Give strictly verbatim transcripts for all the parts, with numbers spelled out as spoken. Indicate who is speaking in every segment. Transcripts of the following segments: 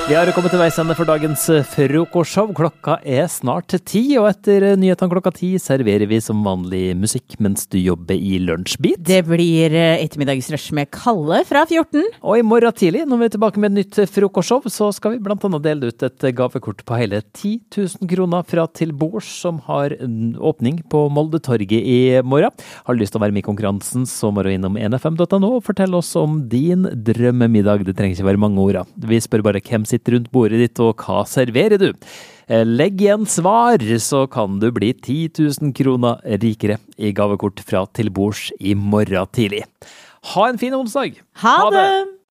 Speaker 1: Vi har kommet til veis ende for dagens frokostshow. Klokka er snart ti, og etter nyhetene klokka ti serverer vi som vanlig musikk mens du jobber i lunsjbit.
Speaker 2: Det blir ettermiddagsrush med Kalle fra fjorten.
Speaker 1: Og i morgen tidlig, når vi er tilbake med et nytt frokostshow, så skal vi blant annet dele ut et gavekort på hele ti tusen kroner fra Til Bords, som har åpning på Moldetorget i morgen. Har du lyst til å være med i konkurransen, så må du innom n f m punktum no og fortelle oss om din drømmemiddag. Det trenger ikke være mange ord. Vi spør bare hvem sitter rundt bordet ditt, og hva serverer du? Legg igjen svar, så kan du bli ti tusen kroner rikere i gavekort fra Til Bords i morgen tidlig. Ha en fin onsdag!
Speaker 2: Ha, ha det!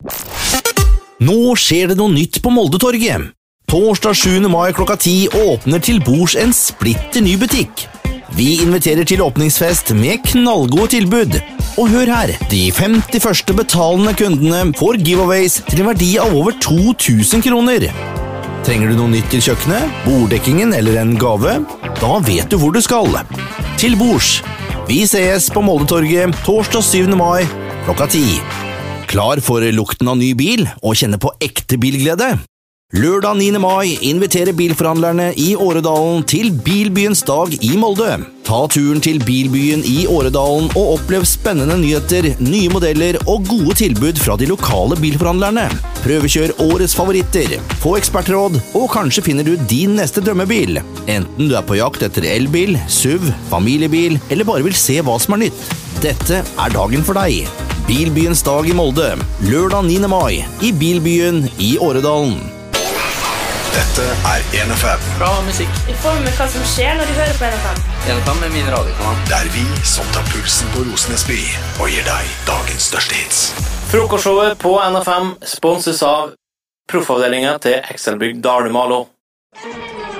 Speaker 3: Nå skjer det noe nytt på Moldetorget. Torsdag sjuende mai klokka ti åpner Til Bords en splitter ny butikk. Vi inviterer til åpningsfest med knallgode tilbud. Og hør her, de femti første betalende kundene får giveaways til en verdi av over to tusen kroner. Trenger du noe nytt til kjøkkenet, borddekkingen eller en gave? Da vet du hvor du skal. Til Bords. Vi ses på Moldetorget torsdag syvende mai klokka ti. Klar for lukten av ny bil og kjenne på ekte bilglede? Lørdag niende mai inviterer bilforhandlerne i Åredalen til Bilbyens dag i Molde. Ta turen til Bilbyen i Åredalen og opplev spennende nyheter, nye modeller og gode tilbud fra de lokale bilforhandlerne. Prøvekjør årets favoritter, få ekspertråd, og kanskje finner du din neste drømmebil. Enten du er på jakt etter elbil, S U V, familiebil, eller bare vil se hva som er nytt. Dette er dagen for deg. Bilbyens dag i Molde, lørdag niende mai, i Bilbyen i Åredalen.
Speaker 4: Dette er N F M.
Speaker 5: Bra musikk.
Speaker 6: Vi får med hva som skjer når du hører på N F M.
Speaker 5: N F M er min radiokanal.
Speaker 4: Det er vi som tar pulsen på Rosenesby og gir deg dagens største hits.
Speaker 7: Frokostshowet på N F M sponses av Proffavdelingen til Excelbygg Dalumalo.